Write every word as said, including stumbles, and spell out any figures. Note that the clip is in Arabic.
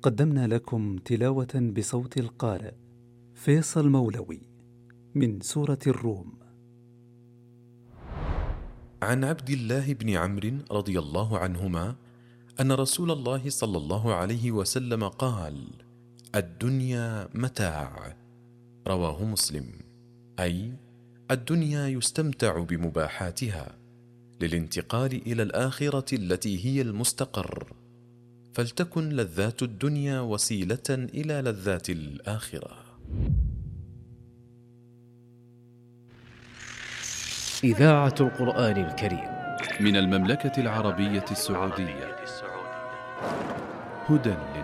قدمنا لكم تلاوة بصوت القارئ فيصل مولوي من سورة الروم. عن عبد الله بن عمرو رضي الله عنهما أن رسول الله صلى الله عليه وسلم قال: الدنيا متاع. رواه مسلم. أي الدنيا يستمتع بمباحاتها للانتقال إلى الآخرة التي هي المستقر، فلتكن لذات الدنيا وسيلة إلى لذات الآخرة. إذاعة القرآن الكريم من المملكة العربية السعودية، هدى